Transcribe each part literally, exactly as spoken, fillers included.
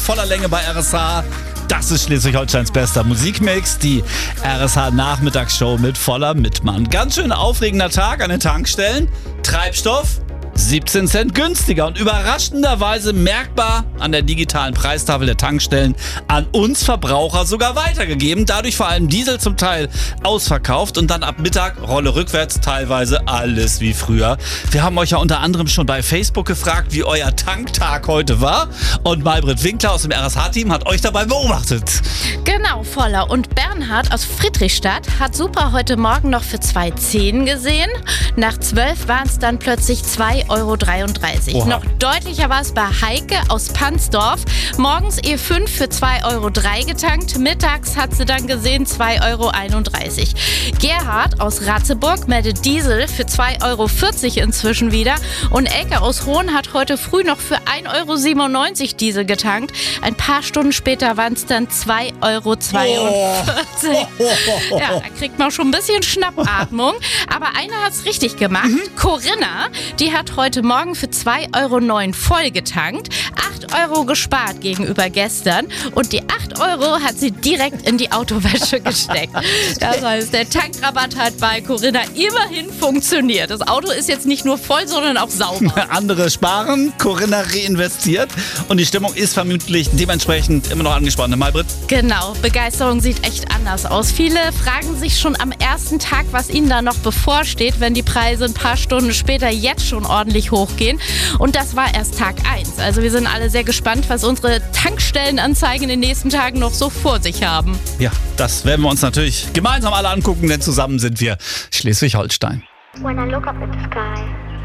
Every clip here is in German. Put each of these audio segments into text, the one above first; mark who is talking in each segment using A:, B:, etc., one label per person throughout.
A: voller Länge bei R S H. Das ist Schleswig-Holsteins bester Musikmix, die R S H-Nachmittagsshow mit Voller Mittmann. Ganz schön aufregender Tag an den Tankstellen. Treibstoff siebzehn Cent günstiger und überraschenderweise merkbar an der digitalen Preistafel der Tankstellen an uns Verbraucher sogar weitergegeben. Dadurch vor allem Diesel zum Teil ausverkauft und dann ab Mittag Rolle rückwärts teilweise alles wie früher. Wir haben euch ja unter anderem schon bei Facebook gefragt, wie euer Tanktag heute war, und Maybrit Winkler aus dem R S H-Team hat euch dabei beobachtet.
B: Genau, Voller. Und Bernhard aus Friedrichstadt hat Super heute Morgen noch für zwei zehn gesehen. Nach zwölf waren es dann plötzlich zwei Euro dreiunddreißig.
A: Oha.
B: Noch deutlicher war es bei Heike aus Pansdorf. Morgens E fünf für zwei Euro drei getankt. Mittags hat sie dann gesehen zwei Euro einunddreißig. Gerhard aus Ratzeburg meldet Diesel für zwei Euro vierzig inzwischen wieder. Und Elke aus Hohn hat heute früh noch für ein Euro siebenundneunzig Diesel getankt. Ein paar Stunden später waren es dann zwei Euro zweiundvierzig.
A: Oh.
B: Ja, da kriegt man schon ein bisschen Schnappatmung. Aber einer hat es richtig gemacht. Mhm. Corinna, die hat heute Morgen für zwei Euro neun voll getankt. acht Euro gespart gegenüber gestern. Und die acht Euro hat sie direkt in die Autowäsche gesteckt. Das heißt, der Tankrabatt hat bei Corinna immerhin funktioniert. Das Auto ist jetzt nicht nur voll, sondern auch sauber.
A: Andere sparen, Corinna reinvestiert und die Stimmung ist vermutlich dementsprechend immer noch angespannt. Maybrit?
B: Genau, Begeisterung sieht echt anders aus. Viele fragen sich schon am ersten Tag, was ihnen da noch bevorsteht, wenn die Preise ein paar Stunden später jetzt schon ordentlich hochgehen. Und das war erst Tag eins. Also wir sind alle sehr gespannt, was unsere Tankstellenanzeigen in den nächsten Tagen noch so vor sich haben.
A: Ja, das werden wir uns natürlich gemeinsam alle angucken, denn zusammen sind wir Schleswig-Holstein.
C: When I look up at the sky,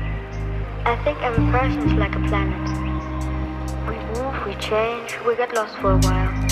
C: I think every person is like a planet. We move, we change, we get lost for a while.